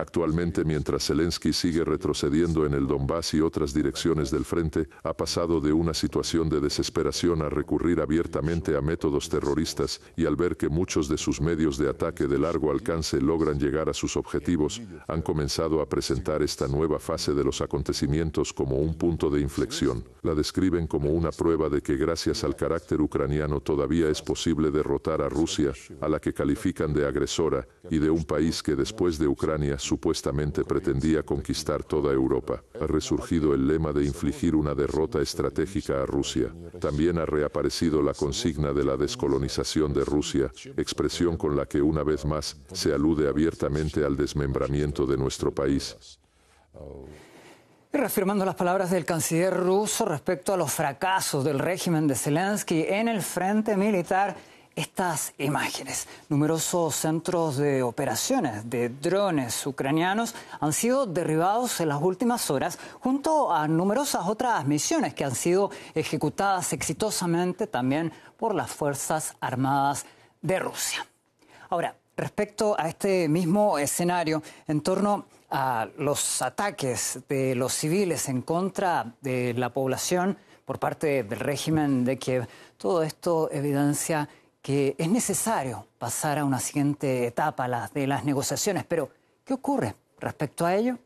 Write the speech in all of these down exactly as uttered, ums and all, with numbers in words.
Actualmente, mientras Zelensky sigue retrocediendo en el Donbass y otras direcciones del frente, ha pasado de una situación de desesperación a recurrir abiertamente a métodos terroristas, y al ver que muchos de sus medios de ataque de largo alcance logran llegar a sus objetivos, han comenzado a presentar esta nueva fase de los acontecimientos como un punto de inflexión. La describen como una prueba de que gracias al carácter ucraniano todavía es posible derrotar a Rusia, a la que califican de agresora, y de un país que después de Ucrania supuestamente pretendía conquistar toda Europa. Ha resurgido el lema de infligir una derrota estratégica a Rusia. También ha reaparecido la consigna de la descolonización de Rusia, expresión con la que una vez más se alude abiertamente al desmembramiento de nuestro país. Y reafirmando las palabras del canciller ruso respecto a los fracasos del régimen de Zelensky en el frente militar, estas imágenes. Numerosos centros de operaciones de drones ucranianos han sido derribados en las últimas horas, junto a numerosas otras misiones que han sido ejecutadas exitosamente también por las Fuerzas Armadas de Rusia. Ahora, respecto a este mismo escenario, en torno a los ataques de los civiles en contra de la población por parte del régimen de Kiev, todo esto evidencia que es necesario pasar a una siguiente etapa, la de las negociaciones. Pero, ¿qué ocurre respecto a ello?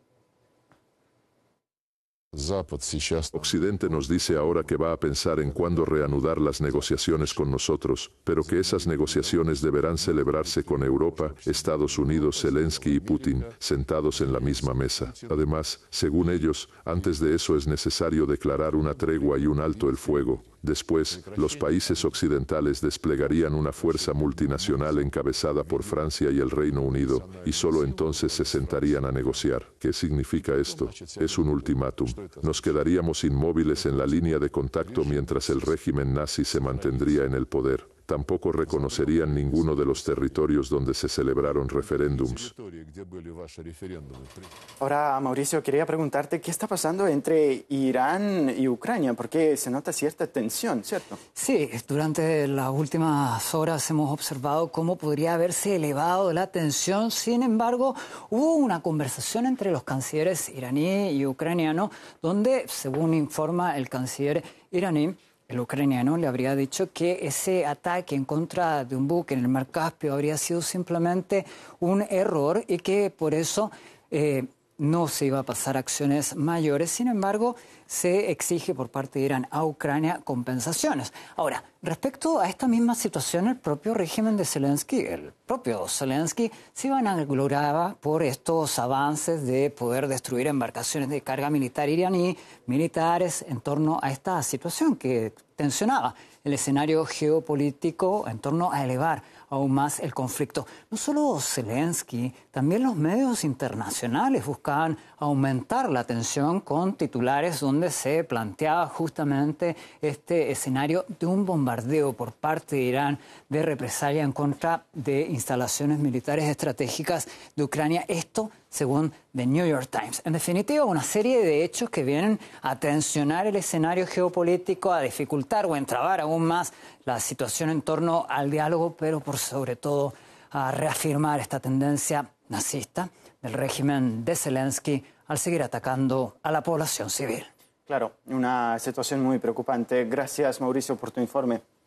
Occidente nos dice ahora que va a pensar en cuándo reanudar las negociaciones con nosotros, pero que esas negociaciones deberán celebrarse con Europa, Estados Unidos, Zelensky y Putin, sentados en la misma mesa. Además, según ellos, antes de eso es necesario declarar una tregua y un alto el fuego. Después, los países occidentales desplegarían una fuerza multinacional encabezada por Francia y el Reino Unido, y solo entonces se sentarían a negociar. ¿Qué significa esto? Es un ultimátum. Nos quedaríamos inmóviles en la línea de contacto mientras el régimen nazi se mantendría en el poder. Tampoco reconocerían ninguno de los territorios donde se celebraron referéndums. Ahora, Mauricio, quería preguntarte qué está pasando entre Irán y Ucrania, porque se nota cierta tensión, ¿cierto? Sí, durante las últimas horas hemos observado cómo podría haberse elevado la tensión. Sin embargo, hubo una conversación entre los cancilleres iraní y ucraniano, donde, según informa el canciller iraní, el ucraniano le habría dicho que ese ataque en contra de un buque en el Mar Caspio habría sido simplemente un error y que por eso eh, no se iba a pasar acciones mayores. Sin embargo, se exige por parte de Irán a Ucrania compensaciones. Ahora, respecto a esta misma situación, el propio régimen de Zelensky, el propio Zelensky, se vanagloriaba por estos avances de poder destruir embarcaciones de carga militar iraní, militares, en torno a esta situación que tensionaba el escenario geopolítico en torno a elevar aún más el conflicto. No solo Zelensky, también los medios internacionales buscaban aumentar la tensión con titulares donde se planteaba justamente este escenario de un bombardeo por parte de Irán de represalia en contra de instalaciones militares estratégicas de Ucrania. Esto según The New York Times. En definitiva, una serie de hechos que vienen a tensionar el escenario geopolítico, a dificultar o entrabar aún más la situación en torno al diálogo, pero por sobre todo a reafirmar esta tendencia nazista del régimen de Zelensky al seguir atacando a la población civil. Claro, una situación muy preocupante. Gracias, Mauricio, por tu informe.